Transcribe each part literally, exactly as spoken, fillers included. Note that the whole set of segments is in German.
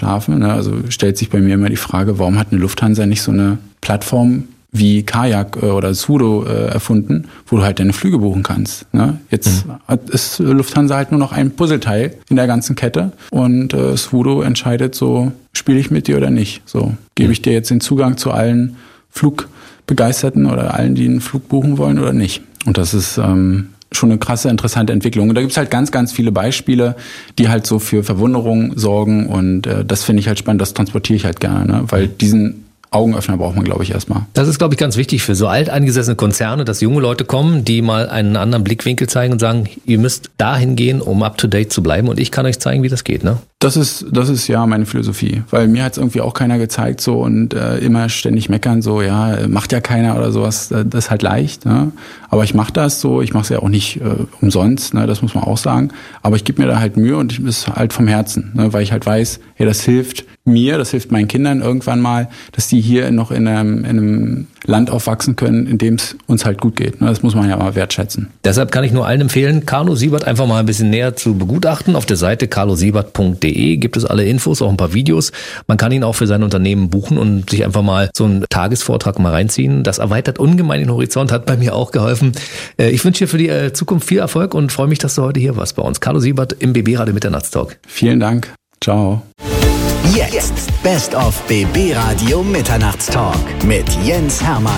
verschlafen. Ne? Also stellt sich bei mir immer die Frage, warum hat eine Lufthansa nicht so eine Plattform wie Kajak oder Sudo äh, erfunden, wo du halt deine Flüge buchen kannst. Ne? Jetzt mhm. hat, ist Lufthansa halt nur noch ein Puzzleteil in der ganzen Kette und äh, Sudo entscheidet so, spiele ich mit dir oder nicht. So, gebe mhm. ich dir jetzt den Zugang zu allen Flugbegeisterten oder allen, die einen Flug buchen wollen oder nicht. Und das ist ähm, schon eine krasse, interessante Entwicklung. Und da gibt's halt ganz, ganz viele Beispiele, die halt so für Verwunderung sorgen und äh, das finde ich halt spannend, das transportiere ich halt gerne, ne? Weil diesen Augenöffner braucht man, glaube ich, erstmal. Das ist, glaube ich, ganz wichtig für so alteingesessene Konzerne, dass junge Leute kommen, die mal einen anderen Blickwinkel zeigen und sagen, ihr müsst dahin gehen, um up-to-date zu bleiben und ich kann euch zeigen, wie das geht, ne? Das ist, das ist ja meine Philosophie, weil mir hat es irgendwie auch keiner gezeigt so und äh, immer ständig meckern so, ja, macht ja keiner oder sowas, das ist halt leicht, ne? Aber ich mache das so, ich mache es ja auch nicht äh, umsonst, ne? Das muss man auch sagen, aber ich gebe mir da halt Mühe und es ist halt vom Herzen, ne? Weil ich halt weiß, hey, das hilft mir, das hilft meinen Kindern irgendwann mal, dass die hier noch in einem, in einem Land aufwachsen können, in dem es uns halt gut geht. Das muss man ja mal wertschätzen. Deshalb kann ich nur allen empfehlen, Carlo Siebert einfach mal ein bisschen näher zu begutachten. Auf der Seite carlo siebert punkt de gibt es alle Infos, auch ein paar Videos. Man kann ihn auch für sein Unternehmen buchen und sich einfach mal so einen Tagesvortrag mal reinziehen. Das erweitert ungemein den Horizont, hat bei mir auch geholfen. Ich wünsche dir für die Zukunft viel Erfolg und freue mich, dass du heute hier warst bei uns. Carlo Siebert im B B Radio Mitternachtstalk. Vielen Dank. Ciao. Jetzt Best of B B Radio Mitternachtstalk mit Jens Hermann.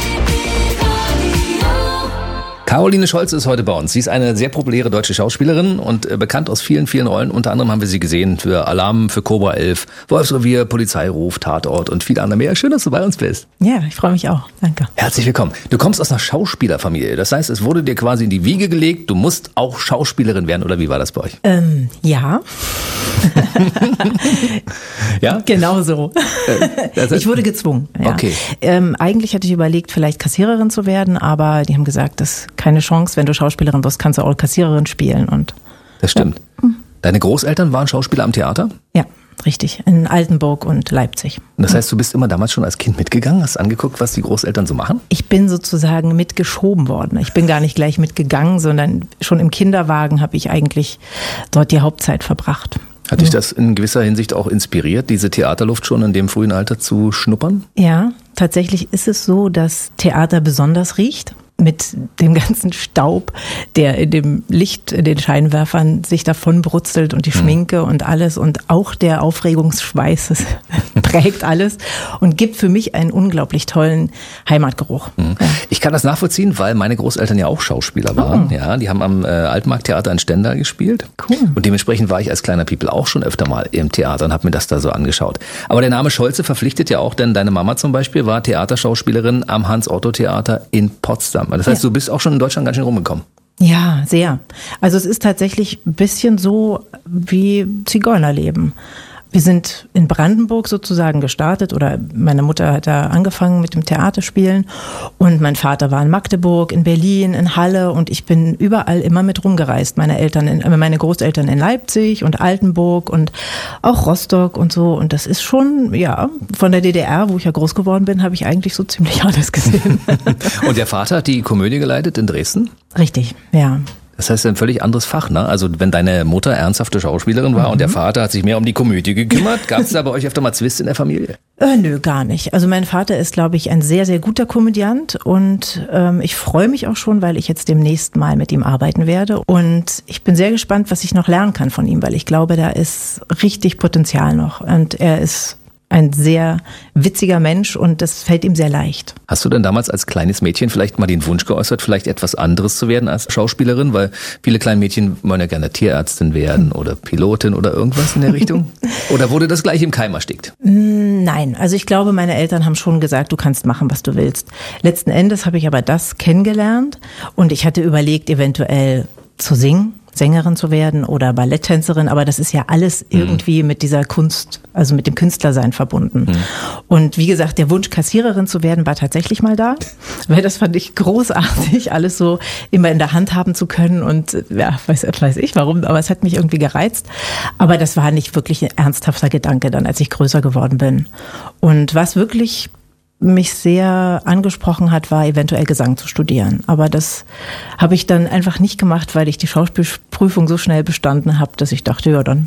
Caroline Scholz ist heute bei uns. Sie ist eine sehr populäre deutsche Schauspielerin und äh, bekannt aus vielen, vielen Rollen. Unter anderem haben wir sie gesehen für Alarm, für Cobra elf, Wolfsrevier, Polizeiruf, Tatort und viele andere mehr. Schön, dass du bei uns bist. Ja, ich freue mich auch. Danke. Herzlich willkommen. Du kommst aus einer Schauspielerfamilie. Das heißt, es wurde dir quasi in die Wiege gelegt, du musst auch Schauspielerin werden, oder wie war das bei euch? Ähm, ja. Ja? Genau so. Äh, das heißt, ich wurde gezwungen. Ja. Okay. Ähm, eigentlich hatte ich überlegt, vielleicht Kassiererin zu werden, aber die haben gesagt, das keine Chance, wenn du Schauspielerin wirst, kannst du auch Kassiererin spielen. Und das stimmt. Ja. Deine Großeltern waren Schauspieler am Theater? Ja, richtig. In Altenburg und Leipzig. Und das heißt, du bist immer damals schon als Kind mitgegangen, hast angeguckt, was die Großeltern so machen? Ich bin sozusagen mitgeschoben worden. Ich bin gar nicht gleich mitgegangen, sondern schon im Kinderwagen habe ich eigentlich dort die Hauptzeit verbracht. Hat dich das in gewisser Hinsicht auch inspiriert, diese Theaterluft schon in dem frühen Alter zu schnuppern? Ja, tatsächlich ist es so, dass Theater besonders riecht. Mit dem ganzen Staub, der in dem Licht, in den Scheinwerfern sich davon brutzelt und die Schminke und alles und auch der Aufregungsschweiß, das prägt alles und gibt für mich einen unglaublich tollen Heimatgeruch. Mhm. Ja. Ich kann das nachvollziehen, weil meine Großeltern ja auch Schauspieler waren. Oh. Ja, die haben am äh, Altmarkttheater in Stendal gespielt. Cool. Und dementsprechend war ich als kleiner People auch schon öfter mal im Theater und habe mir das da so angeschaut. Aber der Name Scholze verpflichtet ja auch, denn deine Mama zum Beispiel war Theaterschauspielerin am Hans-Otto-Theater in Potsdam. Das heißt, ja. Du bist auch schon in Deutschland ganz schön rumgekommen. Ja, sehr. Also es ist tatsächlich ein bisschen so wie Zigeunerleben. Wir sind in Brandenburg sozusagen gestartet oder meine Mutter hat da angefangen mit dem Theaterspielen und mein Vater war in Magdeburg, in Berlin, in Halle und ich bin überall immer mit rumgereist. Meine Eltern, in, meine Großeltern in Leipzig und Altenburg und auch Rostock und so und das ist schon, ja, von der D D R, wo ich ja groß geworden bin, habe ich eigentlich so ziemlich alles gesehen. Und der Vater hat die Komödie geleitet in Dresden? Richtig, ja. Das heißt, ein völlig anderes Fach, ne? Also wenn deine Mutter ernsthafte Schauspielerin war mhm. und der Vater hat sich mehr um die Komödie gekümmert, gab es da bei euch öfter mal Zwist in der Familie? Äh, nö, gar nicht. Also mein Vater ist, glaube ich, ein sehr, sehr guter Komödiant und ähm, ich freue mich auch schon, weil ich jetzt demnächst mal mit ihm arbeiten werde und ich bin sehr gespannt, was ich noch lernen kann von ihm, weil ich glaube, da ist richtig Potenzial noch und er ist ein sehr witziger Mensch und das fällt ihm sehr leicht. Hast du denn damals als kleines Mädchen vielleicht mal den Wunsch geäußert, vielleicht etwas anderes zu werden als Schauspielerin? Weil viele kleine Mädchen wollen ja gerne Tierärztin werden oder Pilotin oder irgendwas in der Richtung. Oder wurde das gleich im Keim erstickt? Nein, also ich glaube, meine Eltern haben schon gesagt, du kannst machen, was du willst. Letzten Endes habe ich aber das kennengelernt und ich hatte überlegt, eventuell zu singen. Sängerin zu werden oder Balletttänzerin, aber das ist ja alles irgendwie mhm. mit dieser Kunst, also mit dem Künstlersein verbunden. Mhm. Und wie gesagt, der Wunsch, Kassiererin zu werden, war tatsächlich mal da, weil das fand ich großartig, alles so immer in der Hand haben zu können und ja, weiß, weiß ich warum, aber es hat mich irgendwie gereizt. Aber das war nicht wirklich ein ernsthafter Gedanke dann, als ich größer geworden bin. Und was wirklich mich sehr angesprochen hat, war eventuell Gesang zu studieren. Aber das habe ich dann einfach nicht gemacht, weil ich die Schauspielprüfung so schnell bestanden habe, dass ich dachte, ja, dann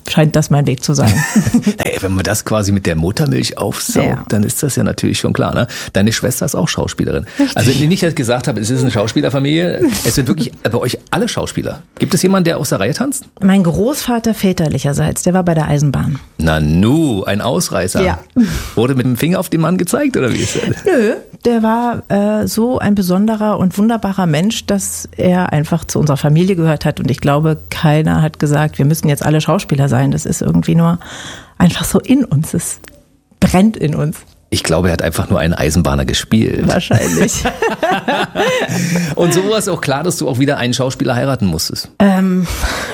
scheint das mein Weg zu sein. Naja, wenn man das quasi mit der Muttermilch aufsaugt, Ja. dann ist das ja natürlich schon klar. Ne? Deine Schwester ist auch Schauspielerin. Richtig. Also nicht, dass ich gesagt habe, es ist eine Schauspielerfamilie. Es sind wirklich bei euch alle Schauspieler. Gibt es jemanden, der aus der Reihe tanzt? Mein Großvater väterlicherseits, der war bei der Eisenbahn. Na nu, ein Ausreißer. Ja. Wurde mit dem Finger auf den Mann gezeigt oder wie ist das? Nö, der war äh, so ein besonderer und wunderbarer Mensch, dass er einfach zu unserer Familie gehört hat. Und ich glaube, keiner hat gesagt, wir müssen jetzt alle Schauspieler sein. Das ist irgendwie nur einfach so in uns. Es brennt in uns. Ich glaube, er hat einfach nur einen Eisenbahner gespielt. Wahrscheinlich. Und so war es auch klar, dass du auch wieder einen Schauspieler heiraten musstest. ähm,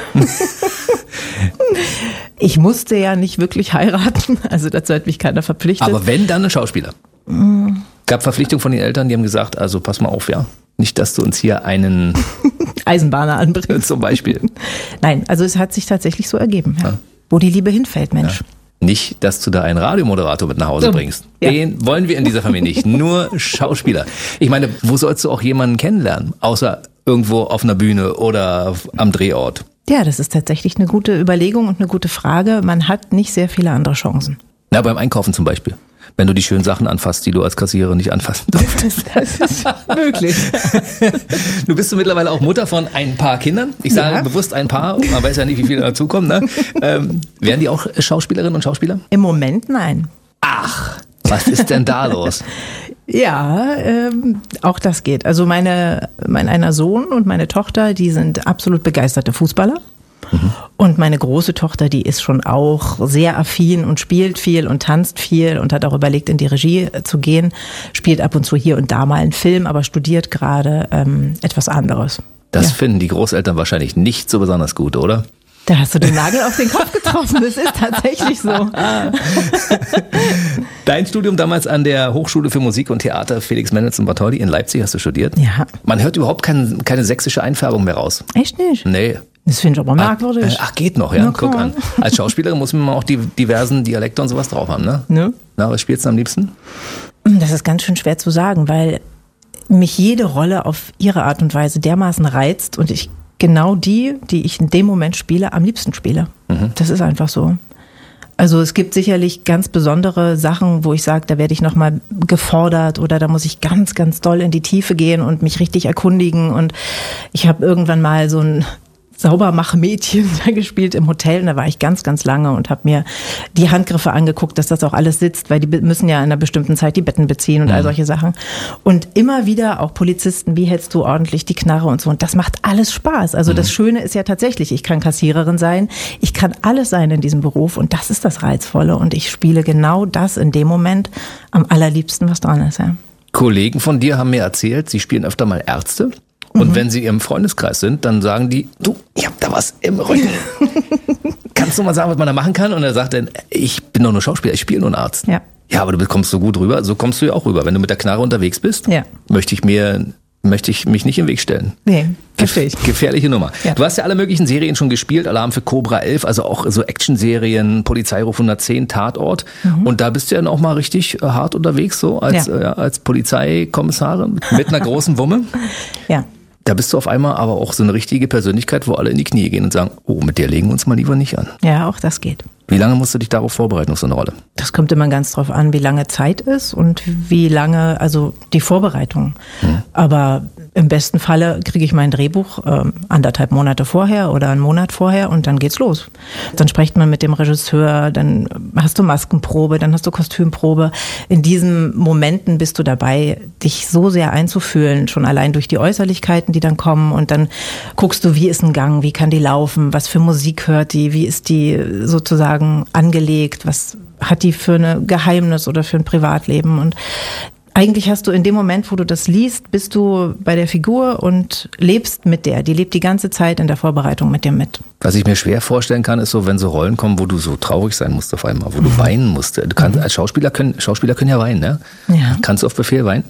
ich musste ja nicht wirklich heiraten. Also dazu hat mich keiner verpflichtet. Aber wenn, dann ein Schauspieler. Gab Verpflichtung von den Eltern, die haben gesagt, also pass mal auf, ja. Nicht, dass du uns hier einen Eisenbahner anbringst. zum Beispiel. Nein, also es hat sich tatsächlich so ergeben. Ja. Ja. Wo die Liebe hinfällt, Mensch. Ja. Nicht, dass du da einen Radiomoderator mit nach Hause So, bringst. ja. Den wollen wir in dieser Familie nicht. Nur Schauspieler. Ich meine, wo sollst du auch jemanden kennenlernen? Außer irgendwo auf einer Bühne oder am Drehort. Ja, das ist tatsächlich eine gute Überlegung und eine gute Frage. Man hat nicht sehr viele andere Chancen. Na, beim Einkaufen zum Beispiel. Wenn du die schönen Sachen anfasst, die du als Kassiererin nicht anfassen durftest. Das ist möglich. Du bist du mittlerweile auch Mutter von ein paar Kindern. Ich sage Ja. bewusst ein paar, man weiß ja nicht, wie viele dazukommen. Ne? Ähm, werden die auch Schauspielerinnen und Schauspieler? Im Moment nein. Ach, was ist denn da los? Ja, ähm, auch das geht. Also meine, mein einer Sohn und meine Tochter, die sind absolut begeisterte Fußballer. Mhm. Und meine große Tochter, die ist schon auch sehr affin und spielt viel und tanzt viel und hat auch überlegt, in die Regie zu gehen. Spielt ab und zu hier und da mal einen Film, aber studiert gerade ähm, etwas anderes. Das Ja. finden die Großeltern wahrscheinlich nicht so besonders gut, oder? Da hast du den Nagel auf den Kopf getroffen. Das ist tatsächlich so. Dein Studium damals an der Hochschule für Musik und Theater Felix Mendelssohn Bartholdy in Leipzig hast du studiert. Ja. Man hört überhaupt kein, keine sächsische Einfärbung mehr raus. Echt nicht? Nee. Das finde ich aber merkwürdig. Ach, geht noch, ja. Na Guck klar. an. Als Schauspielerin muss man auch die diversen Dialekte und sowas drauf haben, ne? Ne? Na, was spielst du am liebsten? Das ist ganz schön schwer zu sagen, weil mich jede Rolle auf ihre Art und Weise dermaßen reizt und ich genau die, die ich in dem Moment spiele, am liebsten spiele. Mhm. Das ist einfach so. Also es gibt sicherlich ganz besondere Sachen, wo ich sage, da werde ich nochmal gefordert oder da muss ich ganz, ganz doll in die Tiefe gehen und mich richtig erkundigen. Und ich habe irgendwann mal so ein Saubermachmädchen da gespielt im Hotel und da war ich ganz, ganz lange und habe mir die Handgriffe angeguckt, dass das auch alles sitzt, weil die müssen ja in einer bestimmten Zeit die Betten beziehen und all solche Sachen. Und immer wieder auch Polizisten, wie hältst du ordentlich die Knarre und so. Und das macht alles Spaß. Also das Schöne ist ja tatsächlich, ich kann Kassiererin sein, ich kann alles sein in diesem Beruf und das ist das Reizvolle. Und ich spiele genau das in dem Moment am allerliebsten, was dran ist. Ja. Kollegen von dir haben mir erzählt, sie spielen öfter mal Ärzte. Und mhm. wenn sie im Freundeskreis sind, dann sagen die, du, ich hab da was im Rücken. Kannst du mal sagen, was man da machen kann? Und er sagt dann, ich bin doch nur Schauspieler, ich spiele nur einen Arzt. Ja. Ja, aber du kommst so gut rüber, so kommst du ja auch rüber. Wenn du mit der Knarre unterwegs bist, ja. möchte ich mir, möchte ich mich nicht im Weg stellen. Nee, verstehe ich. Gefährliche Nummer. Ja. Du hast ja alle möglichen Serien schon gespielt, Alarm für Cobra elf, also auch so Actionserien, Polizeiruf hundertzehn, Tatort. Mhm. Und da bist du ja dann auch mal richtig hart unterwegs, so als, ja. äh, als Polizeikommissarin mit einer großen Wumme. Ja. Da bist du auf einmal aber auch so eine richtige Persönlichkeit, wo alle in die Knie gehen und sagen, oh, mit der legen wir uns mal lieber nicht an. Ja, auch das geht. Wie lange musst du dich darauf vorbereiten, auf so eine Rolle? Das kommt immer ganz drauf an, wie lange Zeit ist und wie lange, also die Vorbereitung. Hm. Aber im besten Falle kriege ich mein Drehbuch äh, anderthalb Monate vorher oder einen Monat vorher und dann geht's los. Dann spricht man mit dem Regisseur, dann hast du Maskenprobe, dann hast du Kostümprobe. In diesen Momenten bist du dabei, dich so sehr einzufühlen, schon allein durch die Äußerlichkeiten, die dann kommen und dann guckst du, wie ist ein Gang, wie kann die laufen, was für Musik hört die, wie ist die sozusagen angelegt, was hat die für ein Geheimnis oder für ein Privatleben und eigentlich hast du in dem Moment, wo du das liest, bist du bei der Figur und lebst mit der. Die lebt die ganze Zeit in der Vorbereitung mit dir mit. Was ich mir schwer vorstellen kann, ist so, wenn so Rollen kommen, wo du so traurig sein musst auf einmal, wo du weinen musst. Du kannst, als Schauspieler können, Schauspieler können ja weinen, ne? Ja. Kannst du auf Befehl weinen?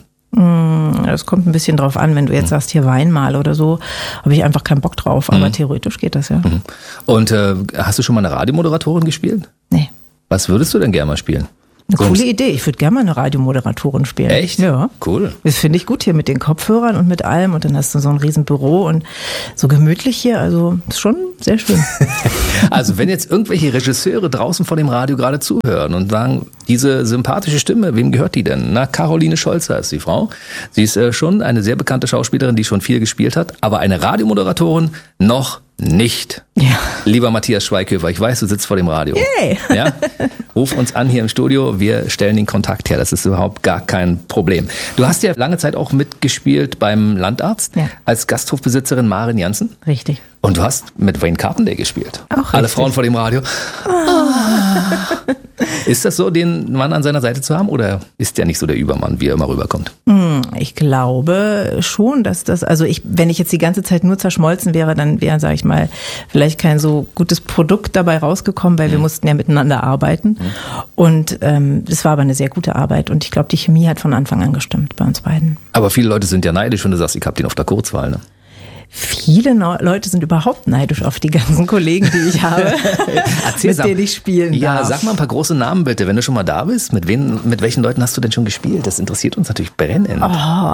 Das kommt ein bisschen drauf an, wenn du jetzt sagst, hier wein mal oder so, habe ich einfach keinen Bock drauf, aber mhm. theoretisch geht das ja. Und äh, hast du schon mal eine Radiomoderatorin gespielt? Nee. Was würdest du denn gerne mal spielen? Eine coole Idee. Ich würde gerne mal eine Radiomoderatorin spielen. Echt? Ja. Cool. Das finde ich gut hier mit den Kopfhörern und mit allem. Und dann hast du so ein riesen Büro und so gemütlich hier. Also ist schon sehr schön. Also wenn jetzt irgendwelche Regisseure draußen vor dem Radio gerade zuhören und sagen, diese sympathische Stimme, wem gehört die denn? Na, Caroline Scholzer ist die Frau. Sie ist äh, schon eine sehr bekannte Schauspielerin, die schon viel gespielt hat. Aber eine Radiomoderatorin noch nicht. Ja. Lieber Matthias Schweighöfer, ich weiß, du sitzt vor dem Radio. Yay. Ja? Ruf uns an hier im Studio, wir stellen den Kontakt her, das ist überhaupt gar kein Problem. Du hast ja lange Zeit auch mitgespielt beim Landarzt, ja, als Gasthofbesitzerin Maren Jansen. Richtig. Und du hast mit Wayne Carpendale gespielt. Auch Alle richtig. Frauen vor dem Radio. Ah. Ist das so, den Mann an seiner Seite zu haben, oder ist der nicht so der Übermann, wie er immer rüberkommt? Ich glaube schon, dass das, also ich, wenn ich jetzt die ganze Zeit nur zerschmolzen wäre, dann wäre, sage ich mal, vielleicht kein so gutes Produkt dabei rausgekommen, weil mhm. wir mussten ja miteinander arbeiten. Mhm. Und ähm, das war aber eine sehr gute Arbeit und ich glaube, die Chemie hat von Anfang an gestimmt bei uns beiden. Aber viele Leute sind ja neidisch, wenn du sagst, ich hab den auf der Kurzwahl, ne? Viele Leute sind überhaupt neidisch auf die ganzen Kollegen, die ich habe, mit denen ich spielen ja, darf. Sag mal ein paar große Namen bitte, wenn du schon mal da bist. Mit, wen, mit welchen Leuten hast du denn schon gespielt? Das interessiert uns natürlich brennend. Oh.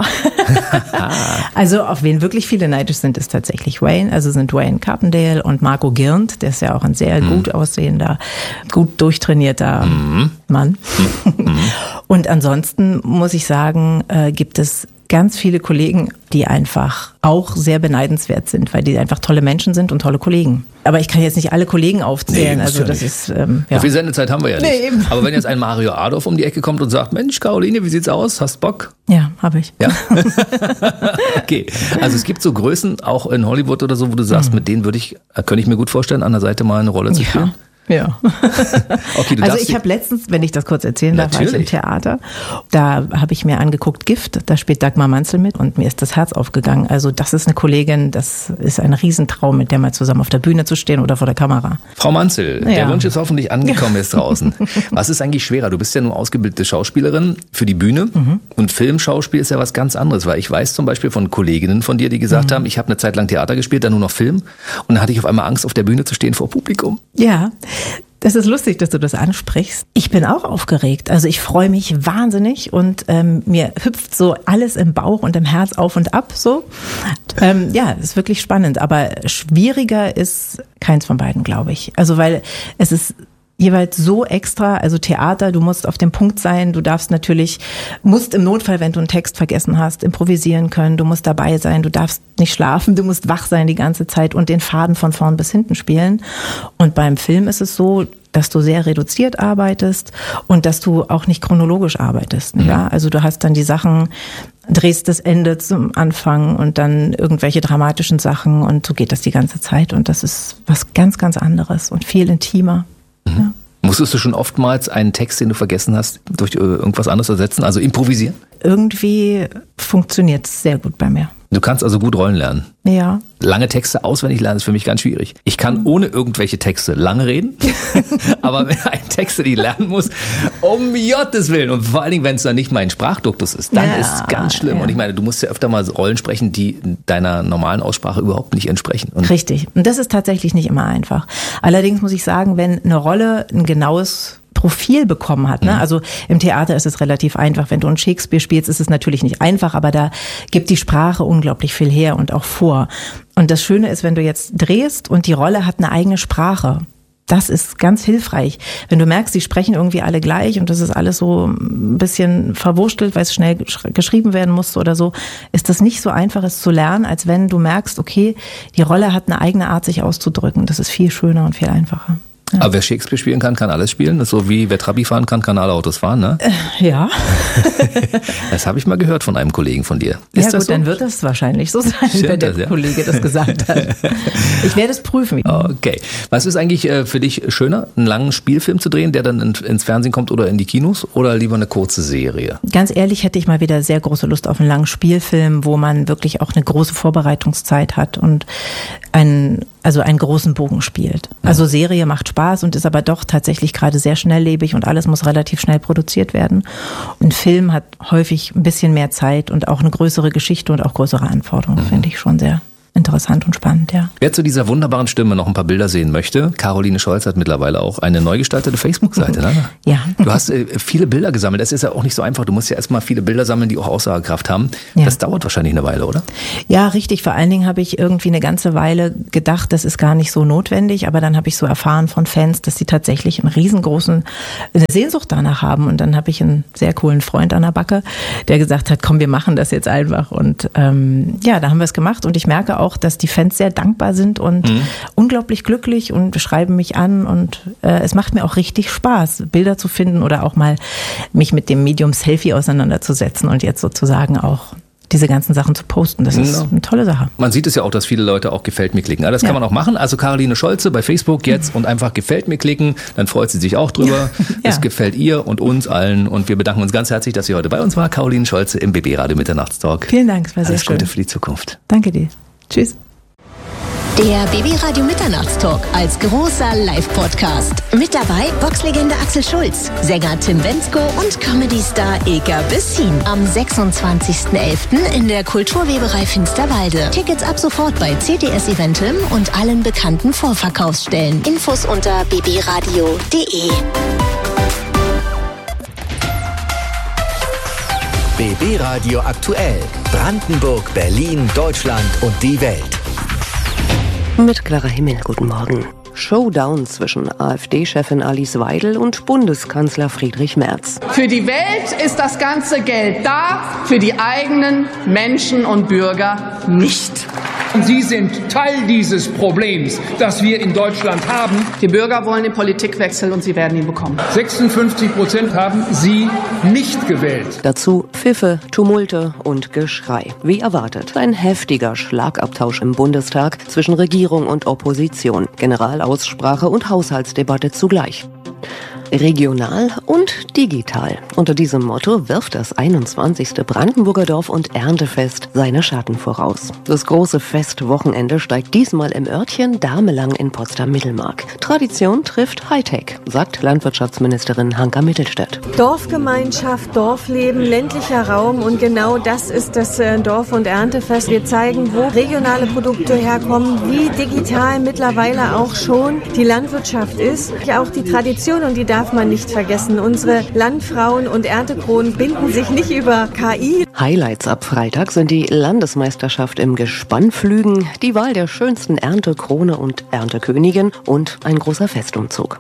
Also auf wen wirklich viele neidisch sind, ist tatsächlich Wayne. Also sind Wayne Carpendale und Marco Girnt. Der ist ja auch ein sehr mhm. gut aussehender, gut durchtrainierter mhm. Mann. Mhm. Und ansonsten muss ich sagen, äh, gibt es ganz viele Kollegen, die einfach auch sehr beneidenswert sind, weil die einfach tolle Menschen sind und tolle Kollegen. Aber ich kann jetzt nicht alle Kollegen aufzählen. Nee, also das nicht. ist ähm, ja. So viel Sendezeit haben wir ja nicht. Nee, eben. Aber wenn jetzt ein Mario Adorf um die Ecke kommt und sagt, Mensch, Caroline, wie sieht's aus? Hast Bock? Ja, habe ich. Ja. Okay. Also es gibt so Größen, auch in Hollywood oder so, wo du sagst, mhm. mit denen würde ich, könnte ich mir gut vorstellen, an der Seite mal eine Rolle zu spielen. Ja. Ja. Okay, du also ich habe letztens, wenn ich das kurz erzählen darf, war ich im Theater. Da habe ich mir angeguckt Gift, da spielt Dagmar Manzel mit und mir ist das Herz aufgegangen. Also das ist eine Kollegin, das ist ein Riesentraum, mit der mal zusammen auf der Bühne zu stehen oder vor der Kamera. Frau Manzel, ja. der Wunsch ist hoffentlich angekommen jetzt draußen. Was ist eigentlich schwerer? Du bist ja nur ausgebildete Schauspielerin für die Bühne mhm. und Filmschauspiel ist ja was ganz anderes, weil ich weiß zum Beispiel von Kolleginnen von dir, die gesagt mhm. haben, ich habe eine Zeit lang Theater gespielt, dann nur noch Film und dann hatte ich auf einmal Angst, auf der Bühne zu stehen vor Publikum. Ja. Das ist lustig, dass du das ansprichst. Ich bin auch aufgeregt. Also ich freue mich wahnsinnig und ähm, mir hüpft so alles im Bauch und im Herz auf und ab. So, ähm, ja, ist wirklich spannend. Aber schwieriger ist keins von beiden, glaube ich. Also weil es ist jeweils so extra, also Theater, du musst auf dem Punkt sein, du darfst natürlich, musst im Notfall, wenn du einen Text vergessen hast, improvisieren können, du musst dabei sein, du darfst nicht schlafen, du musst wach sein die ganze Zeit und den Faden von vorn bis hinten spielen. Und beim Film ist es so, dass du sehr reduziert arbeitest und dass du auch nicht chronologisch arbeitest. Mhm. Ja? Also du hast dann die Sachen, drehst das Ende zum Anfang und dann irgendwelche dramatischen Sachen und so geht das die ganze Zeit und das ist was ganz, ganz anderes und viel intimer. Mhm. Ja. Musstest du schon oftmals einen Text, den du vergessen hast, durch irgendwas anderes ersetzen, also improvisieren? Irgendwie funktioniert es sehr gut bei mir. Du kannst also gut Rollen lernen. Ja. Lange Texte auswendig lernen ist für mich ganz schwierig. Ich kann ohne irgendwelche Texte lange reden, aber wenn ein Texte, die ich lernen muss, um Gottes Willen, und vor allen Dingen, wenn es dann nicht mein Sprachduktus ist, dann ja, ist es ganz schlimm. Ja. Und ich meine, du musst ja öfter mal Rollen sprechen, die deiner normalen Aussprache überhaupt nicht entsprechen. Und richtig. Und das ist tatsächlich nicht immer einfach. Allerdings muss ich sagen, wenn eine Rolle ein genaues Profil bekommen hat. Ne? Mhm. Also im Theater ist es relativ einfach. Wenn du einen Shakespeare spielst, ist es natürlich nicht einfach, aber da gibt die Sprache unglaublich viel her und auch vor. Und das Schöne ist, wenn du jetzt drehst und die Rolle hat eine eigene Sprache. Das ist ganz hilfreich. Wenn du merkst, die sprechen irgendwie alle gleich und das ist alles so ein bisschen verwurstelt, weil es schnell geschrieben werden musste oder so, ist das nicht so einfach, es zu lernen, als wenn du merkst, okay, die Rolle hat eine eigene Art, sich auszudrücken. Das ist viel schöner und viel einfacher. Ja. Aber wer Shakespeare spielen kann, kann alles spielen. Das ist so wie wer Trabi fahren kann, kann alle Autos fahren, ne? Äh, ja. Das habe ich mal gehört von einem Kollegen von dir. Ist ja das gut, so? Dann wird es wahrscheinlich so sein, Stimmt wenn der das, ja? Kollege das gesagt hat. Ich werde es prüfen. Okay. Was ist eigentlich für dich schöner, einen langen Spielfilm zu drehen, der dann ins Fernsehen kommt oder in die Kinos, oder lieber eine kurze Serie? Ganz ehrlich hätte ich mal wieder sehr große Lust auf einen langen Spielfilm, wo man wirklich auch eine große Vorbereitungszeit hat und einen, also einen großen Bogen spielt. Also Serie macht Spaß und ist aber doch tatsächlich gerade sehr schnelllebig und alles muss relativ schnell produziert werden. Ein Film hat häufig ein bisschen mehr Zeit und auch eine größere Geschichte und auch größere Anforderungen, mhm. finde ich schon sehr interessant und spannend, ja. Wer zu dieser wunderbaren Stimme noch ein paar Bilder sehen möchte, Caroline Scholz hat mittlerweile auch eine neu gestaltete Facebook-Seite. Ne? Ja. Du hast äh, viele Bilder gesammelt. Das ist ja auch nicht so einfach. Du musst ja erstmal viele Bilder sammeln, die auch Aussagekraft haben. Ja. Das dauert wahrscheinlich eine Weile, oder? Ja, richtig. Vor allen Dingen habe ich irgendwie eine ganze Weile gedacht, das ist gar nicht so notwendig. Aber dann habe ich so erfahren von Fans, dass sie tatsächlich einen riesengroßen, eine Sehnsucht danach haben. Und dann habe ich einen sehr coolen Freund an der Backe, der gesagt hat, komm, wir machen das jetzt einfach. Und ähm, ja, da haben wir es gemacht. Und ich merke auch, dass die Fans sehr dankbar sind und mhm. unglaublich glücklich und schreiben mich an. Und äh, es macht mir auch richtig Spaß, Bilder zu finden oder auch mal mich mit dem Medium Selfie auseinanderzusetzen und jetzt sozusagen auch diese ganzen Sachen zu posten. Das ist eine tolle Sache. Man sieht es ja auch, dass viele Leute auch gefällt mir klicken. Das kann ja. man auch machen. Also Caroline Scholze bei Facebook jetzt und einfach gefällt mir klicken. Dann freut sie sich auch drüber. Es ja. gefällt ihr und uns allen. Und wir bedanken uns ganz herzlich, dass sie heute bei uns war. Caroline Scholze im B B Radio Mitternachtstalk. Vielen Dank, es war sehr Alles schön. Gute für die Zukunft. Danke dir. Tschüss. Der B B Radio Mitternachtstalk als großer Live-Podcast. Mit dabei Boxlegende Axel Schulz, Sänger Tim Bendzko und Comedy-Star Ilka Bessin. Am sechsundzwanzigsten elften in der Kulturweberei Finsterwalde. Tickets ab sofort bei C T S Eventim und allen bekannten Vorverkaufsstellen. Infos unter b b radio punkt d e. B B Radio aktuell. Brandenburg, Berlin, Deutschland und die Welt. Mit Clara Himmel, guten Morgen. Showdown zwischen AfD-Chefin Alice Weidel und Bundeskanzler Friedrich Merz. Für die Welt ist das ganze Geld da, für die eigenen Menschen und Bürger nicht. Sie sind Teil dieses Problems, das wir in Deutschland haben. Die Bürger wollen den Politikwechsel und sie werden ihn bekommen. sechsundfünfzig Prozent haben Sie nicht gewählt. Dazu Pfiffe, Tumulte und Geschrei. Wie erwartet, ein heftiger Schlagabtausch im Bundestag zwischen Regierung und Opposition. Generalaussprache und Haushaltsdebatte zugleich. Regional und digital. Unter diesem Motto wirft das einundzwanzigste Brandenburger Dorf- und Erntefest seine Schatten voraus. Das große Festwochenende steigt diesmal im Örtchen Damelang in Potsdam-Mittelmark. Tradition trifft Hightech, sagt Landwirtschaftsministerin Hanka Mittelstädt. Dorfgemeinschaft, Dorfleben, ländlicher Raum und genau das ist das Dorf- und Erntefest. Wir zeigen, wo regionale Produkte herkommen, wie digital mittlerweile auch schon die Landwirtschaft ist. Ja, auch die Tradition und die darf man nicht vergessen. Unsere Landfrauen und Erntekronen binden sich nicht über K I. Highlights ab Freitag sind die Landesmeisterschaft im Gespannflügen, die Wahl der schönsten Erntekrone und Erntekönigin und ein großer Festumzug.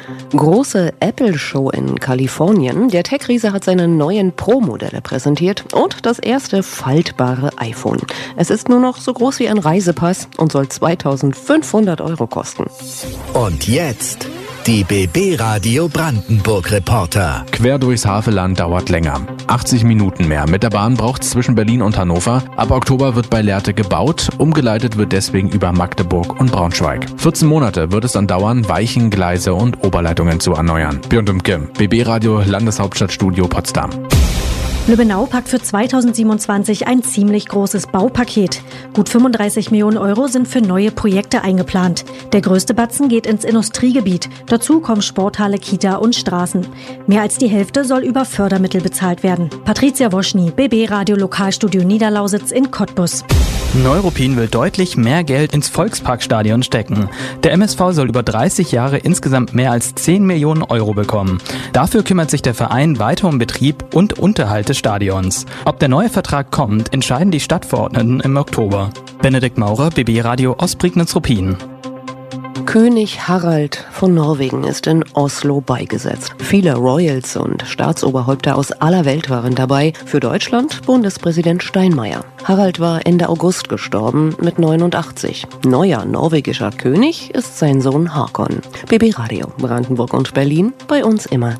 Große Apple-Show in Kalifornien. Der Tech-Riese hat seine neuen Pro-Modelle präsentiert und das erste faltbare iPhone. Es ist nur noch so groß wie ein Reisepass und soll zweitausendfünfhundert Euro kosten. Und jetzt die B B Radio Brandenburg Reporter. Quer durchs Havelland dauert länger. achtzig Minuten mehr. Mit der Bahn braucht's zwischen Berlin und Hannover. Ab Oktober wird bei Lehrte gebaut. Umgeleitet wird deswegen über Magdeburg und Braunschweig. vierzehn Monate wird es dann dauern, Weichen, Gleise und Oberleitungen zu erneuern. Björn Dümke, B B Radio Landeshauptstadtstudio Potsdam. Lübbenau packt für zweitausendsiebenundzwanzig ein ziemlich großes Baupaket. Gut fünfunddreißig Millionen Euro sind für neue Projekte eingeplant. Der größte Batzen geht ins Industriegebiet. Dazu kommen Sporthalle, Kita und Straßen. Mehr als die Hälfte soll über Fördermittel bezahlt werden. Patricia Woschny, B B Radio Lokalstudio Niederlausitz in Cottbus. Neuruppin will deutlich mehr Geld ins Volksparkstadion stecken. Der M S V soll über dreißig Jahre insgesamt mehr als zehn Millionen Euro bekommen. Dafür kümmert sich der Verein weiter um Betrieb und Unterhalt des Stadions. Ob der neue Vertrag kommt, entscheiden die Stadtverordneten im Oktober. Benedikt Maurer, B B Radio Ostprignitz-Ruppin. König Harald von Norwegen ist in Oslo beigesetzt. Viele Royals und Staatsoberhäupter aus aller Welt waren dabei. Für Deutschland Bundespräsident Steinmeier. Harald war Ende August gestorben mit neunundachtzig. Neuer norwegischer König ist sein Sohn Håkon. B B Radio Brandenburg und Berlin, bei uns immer